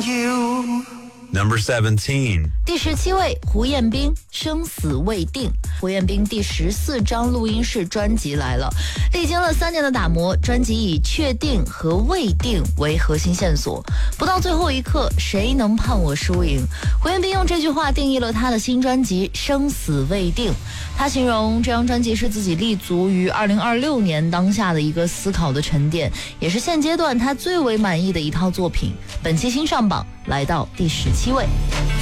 Number 17. 第17位，胡彦斌，生死未定。胡彦斌第14张录音室专辑来了，历经了3年的打磨，专辑以确定和未定为核心线索，不到最后一刻，谁能判我输赢？胡彦斌用这句话定义了他的新专辑《生死未定》。他形容这张专辑是自己立足于2026年当下的一个思考的沉淀，也是现阶段他最为满意的一套作品。本期新上榜来到第17位。